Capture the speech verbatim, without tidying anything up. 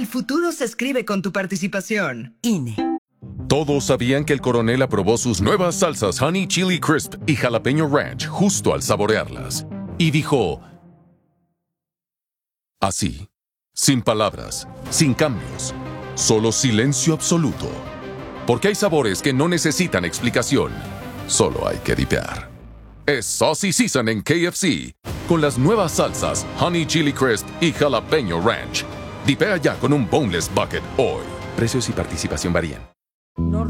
futuro se escribe con tu participación. I N E. Todos sabían que el coronel aprobó sus nuevas salsas Honey Chili Crisp y Jalapeño Ranch justo al saborearlas. Y dijo... así, sin palabras, sin cambios, solo silencio absoluto. Porque hay sabores que no necesitan explicación, solo hay que dipear. Es Saucy Season en K F C, con las nuevas salsas Honey Chili Crisp y Jalapeño Ranch. Dipea ya con un Boneless Bucket hoy. Precios y participación varían.